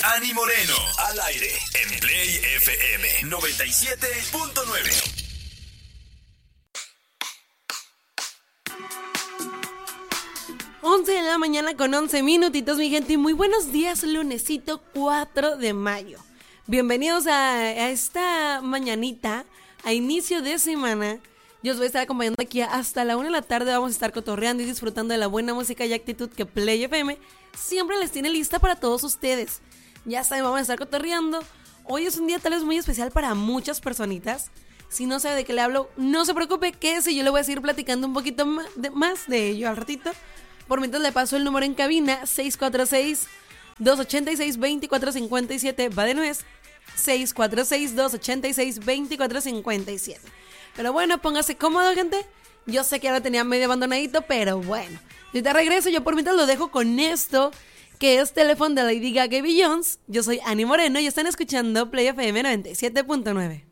Ani Moreno, al aire, en Play FM 97.9. Once de la mañana con 11 minutitos, mi gente, y muy buenos días, lunesito 4 de mayo. Bienvenidos a esta mañanita, a inicio de semana. Yo os voy a estar acompañando aquí hasta la 1 de la tarde. Vamos a estar cotorreando y disfrutando de la buena música y actitud que Play FM siempre les tiene lista para todos ustedes. Ya saben, vamos a estar cotorreando. Hoy es un día tal vez muy especial para muchas personitas. Si no sabe de qué le hablo, no se preocupe, quédese, yo le voy a seguir platicando un poquito más de ello al ratito. Por mientras le paso el número en cabina, 646-286-2457, va de nuez, 646-286-2457. Pero bueno, póngase cómodo, gente. Yo sé que ahora tenía medio abandonadito, pero bueno. Yo te regreso, yo por mientras lo dejo con esto, que es Teléfono de Lady Gaga y Beyoncé. Yo soy Ani Moreno y están escuchando Play FM 97.9.